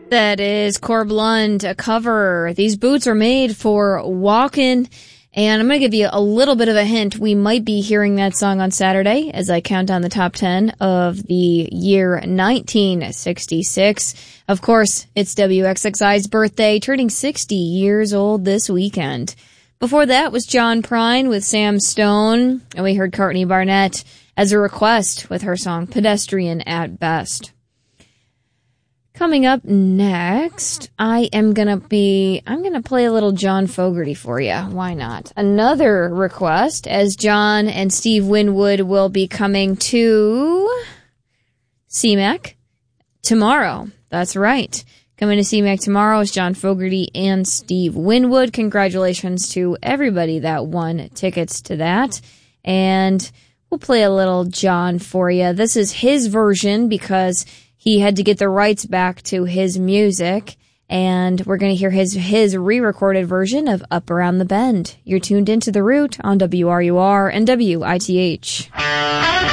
That is Corb Lund, a cover. These boots are made for walking. And I'm going to give you a little bit of a hint. We might be hearing that song on Saturday as I count down the top 10 of the year 1966. Of course, it's WXXI's birthday, turning 60 years old this weekend. Before that was John Prine with Sam Stone, and we heard Courtney Barnett as a request with her song Pedestrian at Best. Coming up next, I'm gonna play a little John Fogerty for you. Why not? Another request, as John and Steve Winwood will be coming to CMAC tomorrow. That's right. Coming to CMAC tomorrow is John Fogerty and Steve Winwood. Congratulations to everybody that won tickets to that. And we'll play a little John for you. This is his version because he had to get the rights back to his music, and we're going to hear his re-recorded version of Up Around the Bend. You're tuned into The Root on WRUR and WITH.